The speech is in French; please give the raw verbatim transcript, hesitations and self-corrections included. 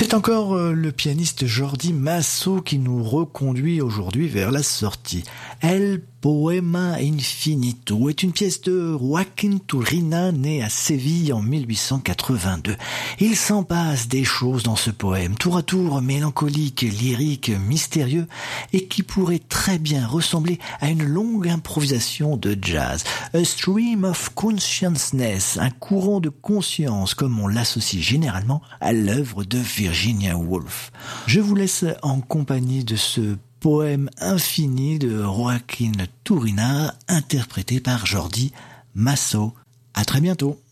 C'est encore euh, le pianiste Jordi Masso qui nous reconduit aujourd'hui vers la sortie. El Poema Infinito est une pièce de Joaquin Turina, né à Séville en mille huit cent quatre-vingt-deux. Il s'en passe des choses dans ce poème, tour à tour mélancolique, lyrique, mystérieux, et qui pourrait très bien ressembler à une longue improvisation de jazz. A stream of consciousness, un courant de conscience comme on l'associe généralement à l'œuvre de Virginia Woolf. Je vous laisse en compagnie de ce poème infini de Joaquin Turina, interprété par Jordi Masso. À très bientôt.